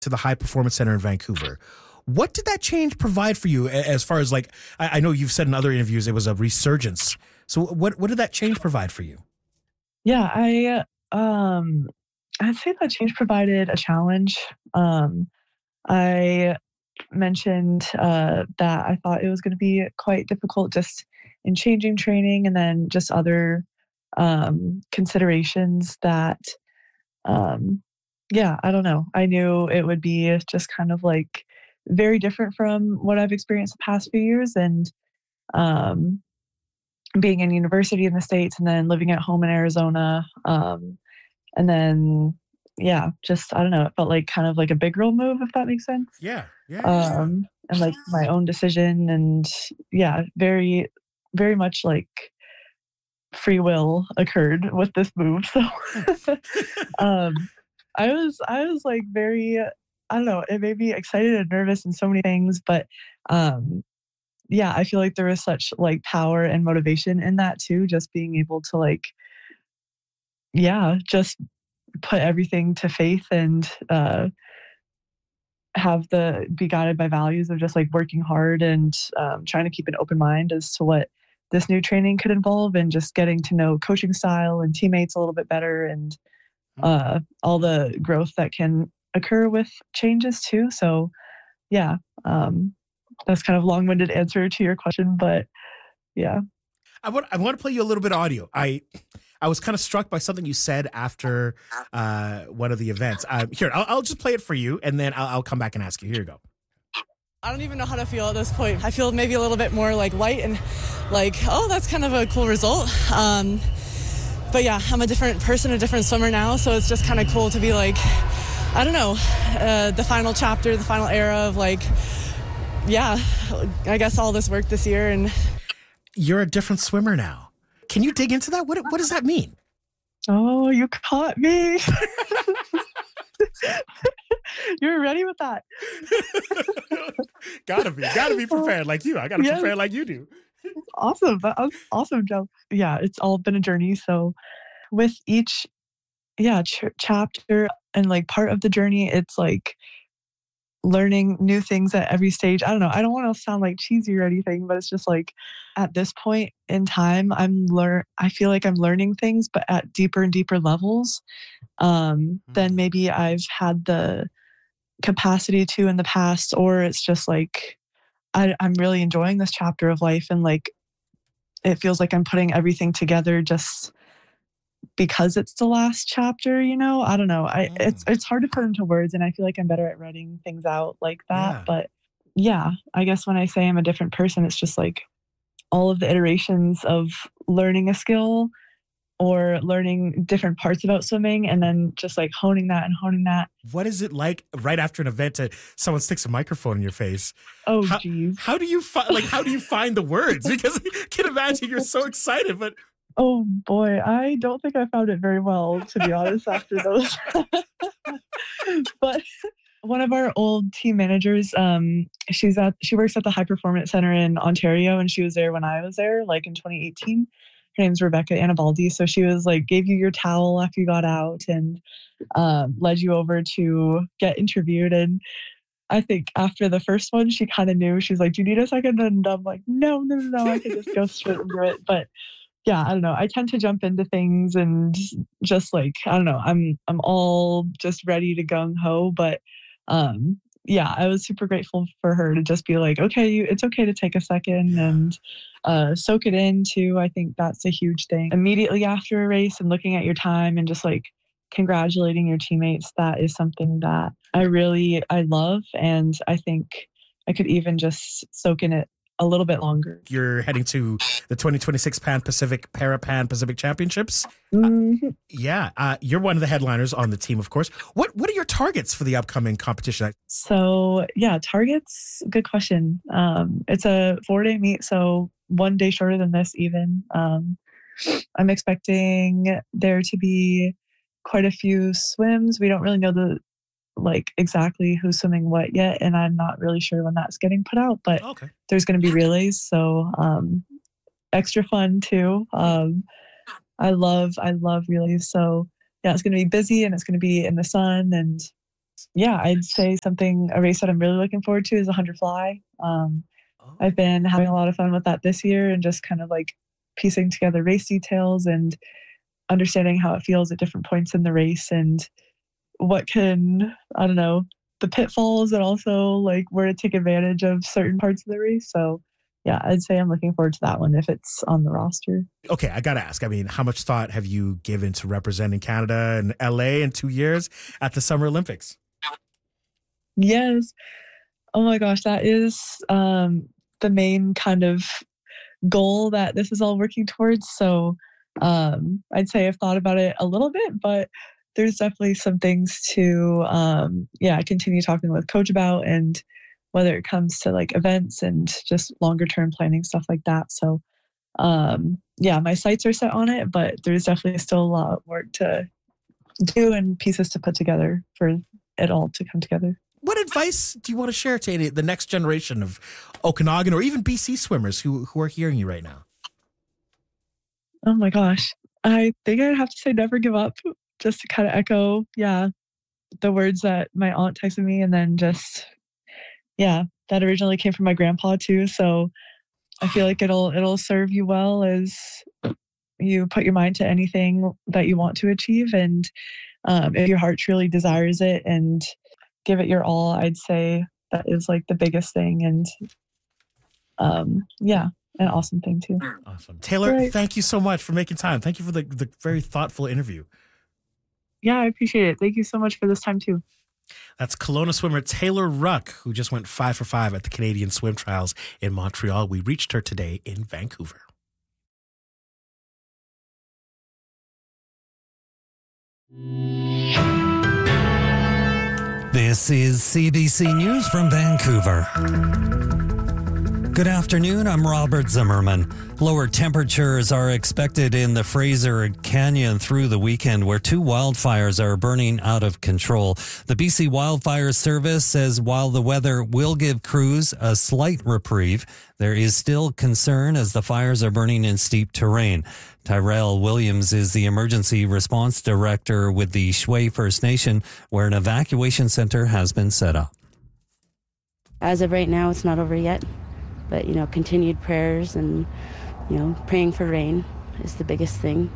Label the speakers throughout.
Speaker 1: to the High Performance Center in Vancouver. What did that change provide for you as far as like, I know you've said in other interviews it was a resurgence. So what did that change provide for you?
Speaker 2: Yeah, I'd say that change provided a challenge. I mentioned that I thought it was going to be quite difficult just in changing training and then just other considerations that, I don't know. I knew it would be just kind of like very different from what I've experienced the past few years. And being in university in the States and then living at home in Arizona. And then, just, I don't know, it felt like kind of like a big girl move, if that makes sense.
Speaker 1: Yeah.
Speaker 2: And like my own decision and very, very much like free will occurred with this move. So I was like very, I don't know, it made me excited and nervous and so many things, but I feel like there was such like power and motivation in that too, just being able to like, just put everything to faith and be guided by values of just like working hard and trying to keep an open mind as to what this new training could involve and just getting to know coaching style and teammates a little bit better and all the growth that can occur with changes too. So that's kind of long-winded answer to your question, but yeah.
Speaker 1: I want to play you a little bit of audio. I was kind of struck by something you said after one of the events. Here, I'll just play it for you, and then I'll come back and ask you. Here you go.
Speaker 3: I don't even know how to feel at this point. I feel maybe a little bit more like light and like, oh, that's kind of a cool result. But yeah, I'm a different person, a different swimmer now, so it's just kind of cool to be like, I don't know, the final chapter, the final era of like, I guess all this work this year. And
Speaker 1: you're a different swimmer now. Can you dig into that? What does that mean?
Speaker 2: Oh, you caught me. You're ready with that.
Speaker 1: Gotta be prepared like you. I gotta prepare like you do.
Speaker 2: Awesome. That was awesome, Joe. Yeah, it's all been a journey. So with each chapter and like part of the journey, it's like learning new things at every stage. I don't know. I don't want to sound like cheesy or anything, but it's just like at this point in time, I feel like I'm learning things, but at deeper and deeper levels than maybe I've had the capacity to in the past, or it's just like I'm really enjoying this chapter of life, and like it feels like I'm putting everything together just because it's the last chapter, you know? I don't know. It's hard to put into words, and I feel like I'm better at writing things out like that.
Speaker 1: Yeah.
Speaker 2: But I guess when I say I'm a different person, it's just like all of the iterations of learning a skill or learning different parts about swimming and then just like honing that.
Speaker 1: What is it like right after an event to someone sticks a microphone in your face?
Speaker 2: Oh, geez.
Speaker 1: How do you find the words? Because I can imagine you're so excited, but
Speaker 2: oh boy, I don't think I found it very well, to be honest, after those. But one of our old team managers, she works at the High Performance Center in Ontario, and she was there when I was there, like in 2018. Her name's Rebecca Anabaldi. So she was like, gave you your towel after you got out and led you over to get interviewed. And I think after the first one, she kind of knew. She's like, do you need a second? And I'm like, no, I can just go straight into it. But yeah, I don't know. I tend to jump into things and just like, I don't know, I'm all just ready to gung ho. But I was super grateful for her to just be like, okay, it's okay to take a second and soak it in too. I think that's a huge thing. Immediately after a race and looking at your time and just like congratulating your teammates, that is something that I love. And I think I could even just soak in it a little bit longer.
Speaker 1: You're heading to the 2026 Pan Pacific Championships.
Speaker 2: Mm-hmm.
Speaker 1: You're one of the headliners on the team, of course. What are your targets for the upcoming competition?
Speaker 2: So targets, good question. It's a 4-day meet, so 1 day shorter than this even. I'm expecting there to be quite a few swims. We don't really know exactly who's swimming what yet, and I'm not really sure when that's getting put out, but
Speaker 1: okay.
Speaker 2: There's going to be relays, so extra fun too. I love relays, so it's going to be busy and it's going to be in the sun, and Yeah, I'd say a race that I'm really looking forward to is 100 Fly. I've been having a lot of fun with that this year and just kind of like piecing together race details and understanding how it feels at different points in the race and the pitfalls and also like where to take advantage of certain parts of the race. So yeah, I'd say I'm looking forward to that one if it's on the roster.
Speaker 1: Okay, I got to ask. I mean, how much thought have you given to representing Canada and LA in 2 years at the Summer Olympics?
Speaker 2: Yes. Oh my gosh, that is the main kind of goal that this is all working towards. So I'd say I've thought about it a little bit, but there's definitely some things to continue talking with coach about, and whether it comes to like events and just longer term planning, stuff like that. So my sights are set on it, but there's definitely still a lot of work to do and pieces to put together for it all to come together.
Speaker 1: What advice do you want to share to the next generation of Okanagan or even BC swimmers who are hearing you right now?
Speaker 2: Oh my gosh. I think I'd have to say never give up, just to kind of echo, the words that my aunt texted me. And then that originally came from my grandpa too. So I feel like it'll serve you well as you put your mind to anything that you want to achieve. And if your heart truly desires it and give it your all, I'd say that is like the biggest thing. And an awesome thing too.
Speaker 1: Awesome. Taylor, Thank you so much for making time. Thank you for the very thoughtful interview.
Speaker 2: Yeah, I appreciate it. Thank you so much for this time too.
Speaker 1: That's Kelowna swimmer Taylor Ruck, who just went 5 for 5 at the Canadian Swim Trials in Montreal. We reached her today in Vancouver.
Speaker 4: This is CBC News from Vancouver. Good afternoon, I'm Robert Zimmerman. Lower temperatures are expected in the Fraser Canyon through the weekend, where 2 wildfires are burning out of control. The BC Wildfire Service says while the weather will give crews a slight reprieve, there is still concern as the fires are burning in steep terrain. Tyrell Williams is the emergency response director with the Shway First Nation, where an evacuation center has been set up.
Speaker 5: As of right now, it's not over yet. But, continued prayers and, praying for rain is the biggest thing.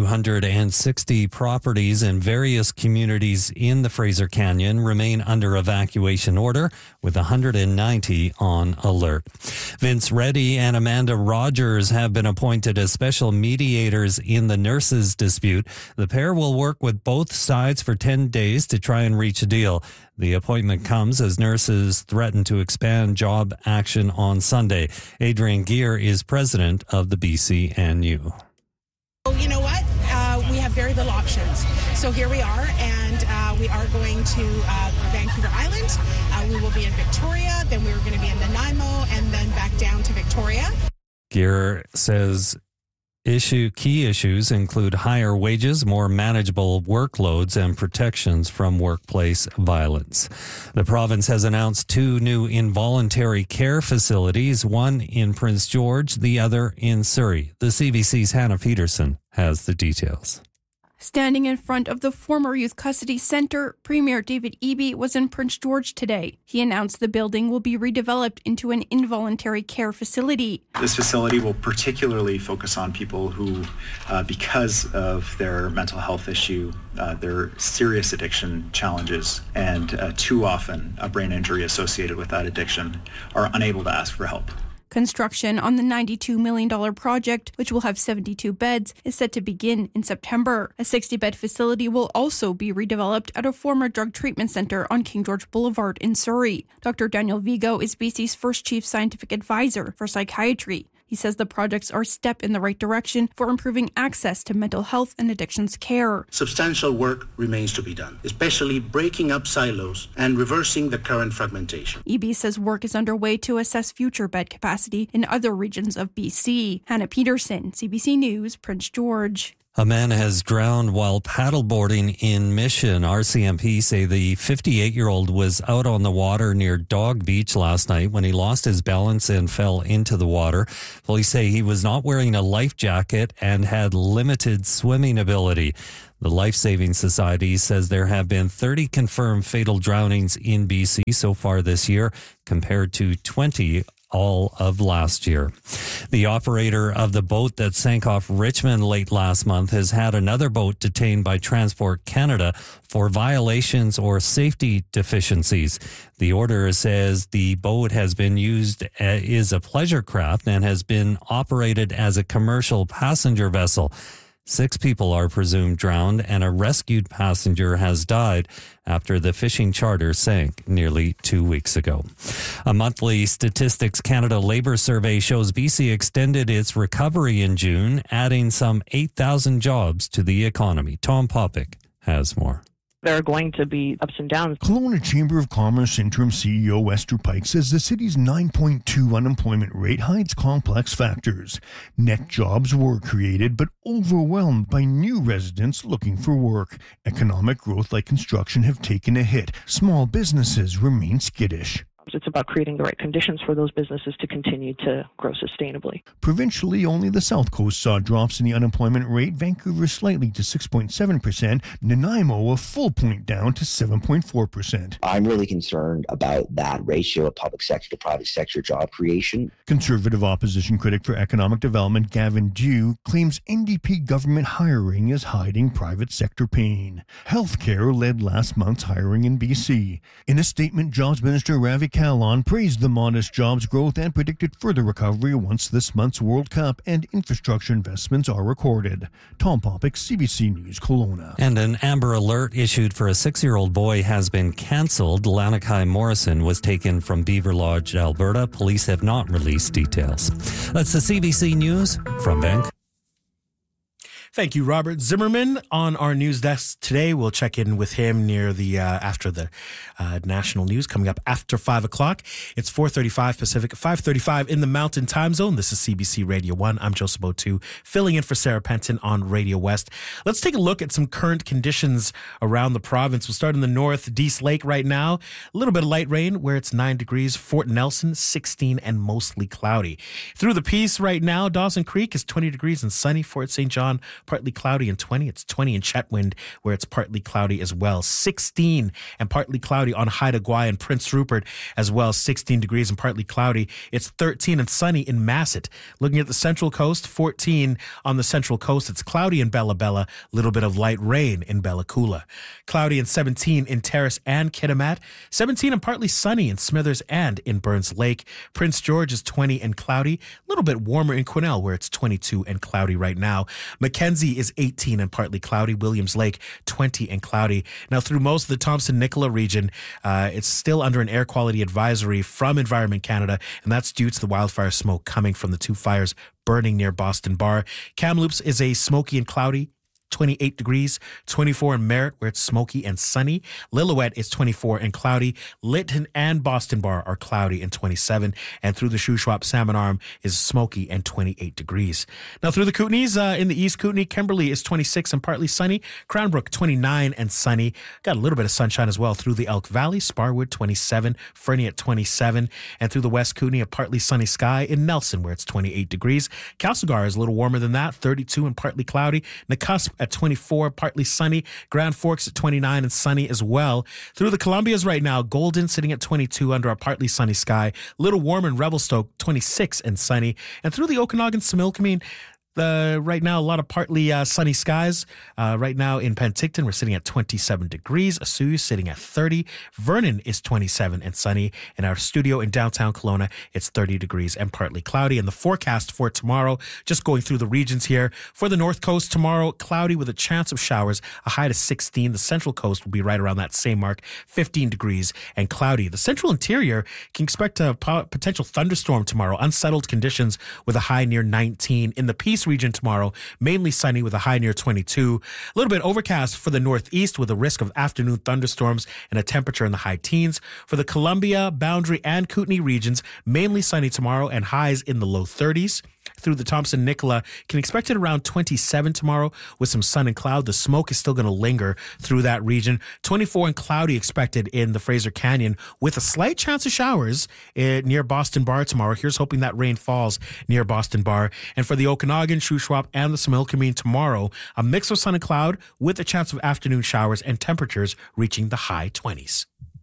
Speaker 4: 260 properties in various communities in the Fraser Canyon remain under evacuation order, with 190 on alert. Vince Reddy and Amanda Rogers have been appointed as special mediators in the nurses' dispute. The pair will work with both sides for 10 days to try and reach a deal. The appointment comes as nurses threaten to expand job action on Sunday. Adrian Gear is president of the BCNU.
Speaker 6: You know what? We have very little options. So here we are, and we are going to Vancouver Island. We will be in Victoria, then we were going to be in Nanaimo, and then back down to Victoria.
Speaker 4: Gear says key issues include higher wages, more manageable workloads, and protections from workplace violence. The province has announced 2 new involuntary care facilities, one in Prince George, the other in Surrey. The CBC's Hannah Peterson has the details.
Speaker 7: Standing in front of the former Youth Custody Centre, Premier David Eby was in Prince George today. He announced the building will be redeveloped into an involuntary care facility.
Speaker 8: This facility will particularly focus on people who, because of their mental health issue, their serious addiction challenges, and too often a brain injury associated with that addiction, are unable to ask for help.
Speaker 7: Construction on the $92 million project, which will have 72 beds, is set to begin in September. A 60-bed facility will also be redeveloped at a former drug treatment center on King George Boulevard in Surrey. Dr. Daniel Vigo is BC's first chief scientific advisor for psychiatry. He says the projects are a step in the right direction for improving access to mental health and addictions care.
Speaker 9: Substantial work remains to be done, especially breaking up silos and reversing the current fragmentation.
Speaker 7: Eby says work is underway to assess future bed capacity in other regions of BC. Hannah Peterson, CBC News, Prince George.
Speaker 4: A man has drowned while paddleboarding in Mission. RCMP say the 58-year-old was out on the water near Dog Beach last night when he lost his balance and fell into the water. Police say he was not wearing a life jacket and had limited swimming ability. The Life Saving Society says there have been 30 confirmed fatal drownings in BC so far this year, compared to 20 all of last year. The operator of the boat that sank off Richmond late last month has had another boat detained by Transport Canada for violations or safety deficiencies. The order says the boat has been used is a pleasure craft and has been operated as a commercial passenger vessel. 6 people are presumed drowned and a rescued passenger has died after the fishing charter sank nearly 2 weeks ago. A monthly Statistics Canada labor survey shows BC extended its recovery in June, adding some 8,000 jobs to the economy. Tom Popick has more.
Speaker 10: There are going to be ups and downs.
Speaker 11: Kelowna Chamber of Commerce interim CEO Esther Pike says the city's 9.2 unemployment rate hides complex factors. Net jobs were created, but overwhelmed by new residents looking for work. Economic growth like construction have taken a hit. Small businesses remain skittish.
Speaker 10: It's about creating the right conditions for those businesses to continue to grow sustainably.
Speaker 11: Provincially, only the South Coast saw drops in the unemployment rate. Vancouver slightly to 6.7%. Nanaimo a full point down to 7.4%.
Speaker 12: I'm really concerned about that ratio of public sector to private sector job creation.
Speaker 11: Conservative opposition critic for economic development Gavin Dew claims NDP government hiring is hiding private sector pain. Healthcare led last month's hiring in BC. In a statement, Jobs Minister Ravi Kahlon praised the modest jobs growth and predicted further recovery once this month's World Cup and infrastructure investments are recorded. Tom Popick, CBC News, Kelowna.
Speaker 4: And an Amber Alert issued for a 6-year-old boy has been cancelled. Lanakai Morrison was taken from Beaver Lodge, Alberta. Police have not released details. That's the CBC News from Vancouver.
Speaker 1: Thank you, Robert Zimmerman. On our news desk today, we'll check in with him near the after the national news coming up after 5 o'clock. It's 4:35 Pacific, 5:35 in the Mountain Time Zone. This is CBC Radio 1. I'm Joseph O'Toole, filling in for Sarah Penton on Radio West. Let's take a look at some current conditions around the province. We'll start in the north, Dease Lake right now. A little bit of light rain where it's 9 degrees. Fort Nelson, 16 and mostly cloudy. Through the Peace right now, Dawson Creek is 20 degrees and sunny. Fort St. John, partly cloudy and 20. It's 20 in Chetwynd where it's partly cloudy as well. 16 and partly cloudy on Haida Gwaii and Prince Rupert as well. 16 degrees and partly cloudy. It's 13 and sunny in Masset. Looking at the Central Coast, 14 on the Central Coast. It's cloudy in Bella Bella. A little bit of light rain in Bella Coola. Cloudy and 17 in Terrace and Kitimat. 17 and partly sunny in Smithers and in Burns Lake. Prince George is 20 and cloudy. A little bit warmer in Quesnel where it's 22 and cloudy right now. Mackenzie is 18 and partly cloudy. Williams Lake, 20 and cloudy. Now, through most of the Thompson-Nicola region, it's still under an air quality advisory from Environment Canada, and that's due to the wildfire smoke coming from the 2 fires burning near Boston Bar. Kamloops is a smoky and cloudy, 28 degrees, 24 in Merritt where it's smoky and sunny. Lillooet is 24 and cloudy. Lytton and Boston Bar are cloudy and 27. And through the Shuswap, Salmon Arm is smoky and 28 degrees. Now through the Kootenays, in the East Kootenay, Kimberley is 26 and partly sunny. Cranbrook, 29 and sunny. Got a little bit of sunshine as well through the Elk Valley. Sparwood, 27. Fernie at 27. And through the West Kootenay, a partly sunny sky in Nelson where it's 28 degrees. Castlegar is a little warmer than that, 32 and partly cloudy. Nakusp at 24, partly sunny. Grand Forks at 29 and sunny as well. Through the Columbias right now, Golden sitting at 22 under a partly sunny sky. A little warmer in Revelstoke, 26 and sunny. And through the Okanagan, Similkameen, right now, a lot of partly sunny skies. Right now in Penticton, we're sitting at 27 degrees. Osuyu sitting at 30. Vernon is 27 and sunny. In our studio in downtown Kelowna, it's 30 degrees and partly cloudy. And the forecast for tomorrow, just going through the regions here. For the North Coast tomorrow, cloudy with a chance of showers, a high to 16. The Central Coast will be right around that same mark, 15 degrees and cloudy. The Central Interior can expect a potential thunderstorm tomorrow. Unsettled conditions with a high near 19. In the Peace region tomorrow, mainly sunny with a high near 22. A little bit overcast for the Northeast with a risk of afternoon thunderstorms and a temperature in the high teens. For the Columbia, Boundary, and Kootenay regions, mainly sunny tomorrow and highs in the low 30s. through the Thompson-Nicola can expect it around 27 tomorrow with some sun and cloud. The smoke is still going to linger through that region. 24 and cloudy expected in the Fraser Canyon with a slight chance of showers near Boston Bar tomorrow. Here's hoping that rain falls near Boston Bar. And for the Okanagan, Shuswap, and the Similkameen tomorrow, a mix of sun and cloud with a chance of afternoon showers and temperatures reaching the high 20s.